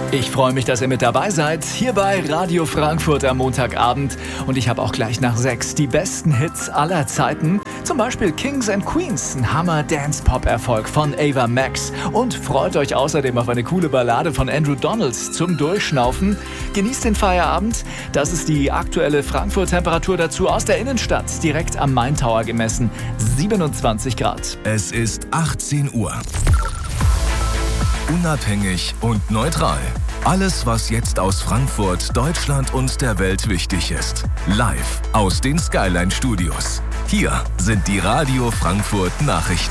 Ich freue mich, dass ihr mit dabei seid, hier bei Radio Frankfurt am Montagabend. Und ich habe auch gleich nach 6 die besten Hits aller Zeiten. Zum Beispiel Kings and Queens, ein Hammer-Dance-Pop-Erfolg von Ava Max. Und freut euch außerdem auf eine coole Ballade von Andrew Donalds zum Durchschnaufen. Genießt den Feierabend. Das ist die aktuelle Frankfurt-Temperatur dazu aus der Innenstadt, direkt am Main Tower gemessen. 27 Grad. Es ist 18 Uhr. Unabhängig und neutral. Alles, was jetzt aus Frankfurt, Deutschland und der Welt wichtig ist. Live aus den Skyline Studios. Hier sind die Radio Frankfurt Nachrichten.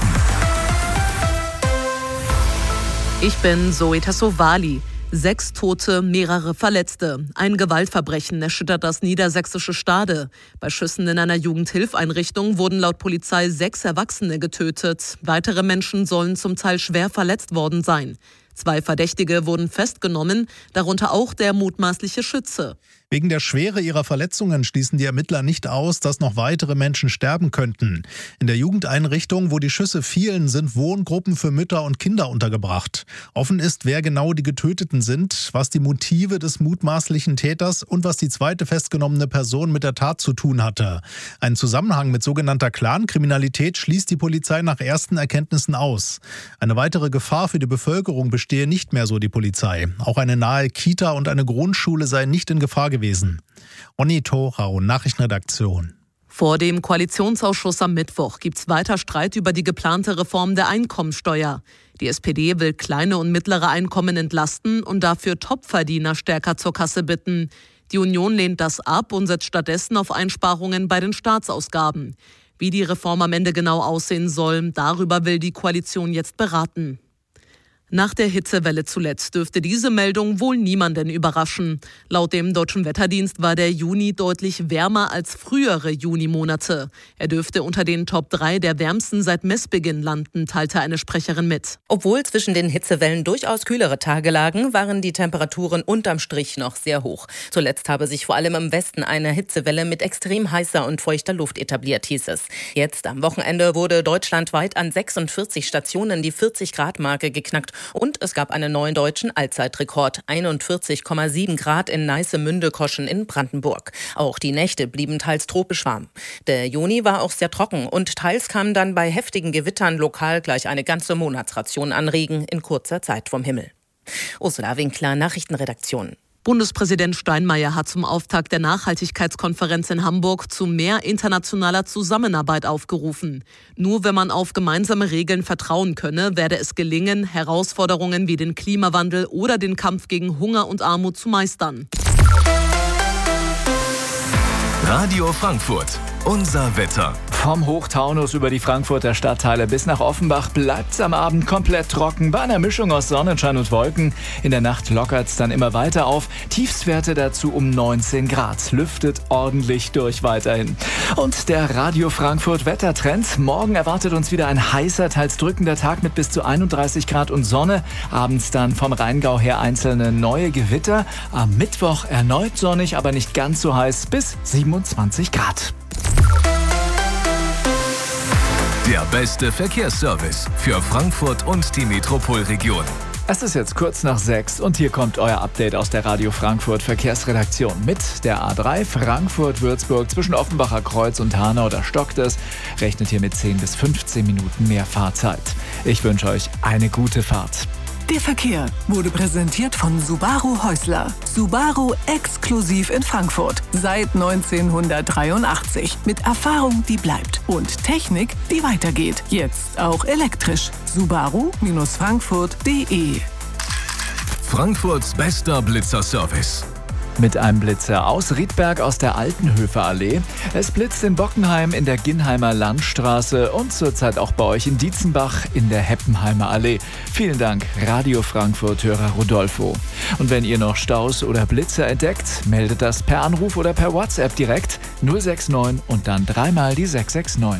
Ich bin Zoe Tassovali. 6 Tote, mehrere Verletzte. Ein Gewaltverbrechen erschüttert das niedersächsische Stade. Bei Schüssen in einer Jugendhilfeinrichtung wurden laut Polizei 6 Erwachsene getötet. Weitere Menschen sollen zum Teil schwer verletzt worden sein. 2 Verdächtige wurden festgenommen, darunter auch der mutmaßliche Schütze. Wegen der Schwere ihrer Verletzungen schließen die Ermittler nicht aus, dass noch weitere Menschen sterben könnten. In der Jugendeinrichtung, wo die Schüsse fielen, sind Wohngruppen für Mütter und Kinder untergebracht. Offen ist, wer genau die Getöteten sind, was die Motive des mutmaßlichen Täters und was die zweite festgenommene Person mit der Tat zu tun hatte. Einen Zusammenhang mit sogenannter Clankriminalität schließt die Polizei nach ersten Erkenntnissen aus. Eine weitere Gefahr für die Bevölkerung bestehe nicht mehr, so die Polizei. Auch eine nahe Kita und eine Grundschule seien nicht in Gefahr gewesen. Onni Thorau, Nachrichtenredaktion. Vor dem Koalitionsausschuss am Mittwoch gibt es weiter Streit über die geplante Reform der Einkommensteuer. Die SPD will kleine und mittlere Einkommen entlasten und dafür Topverdiener stärker zur Kasse bitten. Die Union lehnt das ab und setzt stattdessen auf Einsparungen bei den Staatsausgaben. Wie die Reform am Ende genau aussehen soll, darüber will die Koalition jetzt beraten. Nach der Hitzewelle zuletzt dürfte diese Meldung wohl niemanden überraschen. Laut dem Deutschen Wetterdienst war der Juni deutlich wärmer als frühere Junimonate. Er dürfte unter den Top 3 der wärmsten seit Messbeginn landen, teilte eine Sprecherin mit. Obwohl zwischen den Hitzewellen durchaus kühlere Tage lagen, waren die Temperaturen unterm Strich noch sehr hoch. Zuletzt habe sich vor allem im Westen eine Hitzewelle mit extrem heißer und feuchter Luft etabliert, hieß es. Jetzt am Wochenende wurde deutschlandweit an 46 Stationen die 40-Grad-Marke geknackt. Und es gab einen neuen deutschen Allzeitrekord, 41,7 Grad in Neiße-Münde-Koschen in Brandenburg. Auch die Nächte blieben teils tropisch warm. Der Juni war auch sehr trocken und teils kam dann bei heftigen Gewittern lokal gleich eine ganze Monatsration an Regen in kurzer Zeit vom Himmel. Ursula Winkler, Nachrichtenredaktion. Bundespräsident Steinmeier hat zum Auftakt der Nachhaltigkeitskonferenz in Hamburg zu mehr internationaler Zusammenarbeit aufgerufen. Nur wenn man auf gemeinsame Regeln vertrauen könne, werde es gelingen, Herausforderungen wie den Klimawandel oder den Kampf gegen Hunger und Armut zu meistern. Radio Frankfurt, unser Wetter. Vom Hochtaunus über die Frankfurter Stadtteile bis nach Offenbach bleibt's am Abend komplett trocken, bei einer Mischung aus Sonnenschein und Wolken. In der Nacht lockert's dann immer weiter auf. Tiefstwerte dazu um 19 Grad. Lüftet ordentlich durch weiterhin. Und der Radio Frankfurt Wettertrend. Morgen erwartet uns wieder ein heißer, teils drückender Tag mit bis zu 31 Grad und Sonne. Abends dann vom Rheingau her einzelne neue Gewitter. Am Mittwoch erneut sonnig, aber nicht ganz so heiß, bis 27 Grad. Der beste Verkehrsservice für Frankfurt und die Metropolregion. Es ist jetzt kurz nach 6 und hier kommt euer Update aus der Radio Frankfurt Verkehrsredaktion. Mit der A3 Frankfurt-Würzburg zwischen Offenbacher Kreuz und Hanau, da stockt es. Rechnet hier mit 10 bis 15 Minuten mehr Fahrzeit. Ich wünsche euch eine gute Fahrt. Der Verkehr wurde präsentiert von Subaru Häusler. Subaru exklusiv in Frankfurt. Seit 1983. Mit Erfahrung, die bleibt. Und Technik, die weitergeht. Jetzt auch elektrisch. Subaru-Frankfurt.de. Frankfurts bester Blitzerservice. Mit einem Blitzer aus Riedberg aus der Altenhöfer Allee. Es blitzt in Bockenheim in der Ginnheimer Landstraße und zurzeit auch bei euch in Dietzenbach in der Heppenheimer Allee. Vielen Dank, Radio Frankfurt-Hörer Rodolfo. Und wenn ihr noch Staus oder Blitzer entdeckt, meldet das per Anruf oder per WhatsApp direkt 069 und dann dreimal die 669.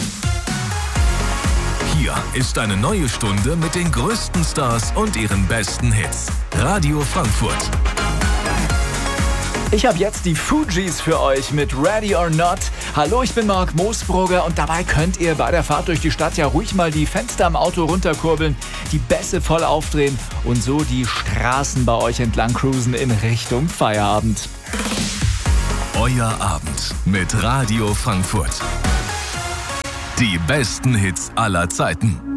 Hier ist eine neue Stunde mit den größten Stars und ihren besten Hits. Radio Frankfurt. Ich habe jetzt die Fugees für euch mit Ready or Not. Hallo, ich bin Marc Moosbrugger und dabei könnt ihr bei der Fahrt durch die Stadt ja ruhig mal die Fenster am Auto runterkurbeln, die Bässe voll aufdrehen und so die Straßen bei euch entlang cruisen in Richtung Feierabend. Euer Abend mit Radio Frankfurt. Die besten Hits aller Zeiten.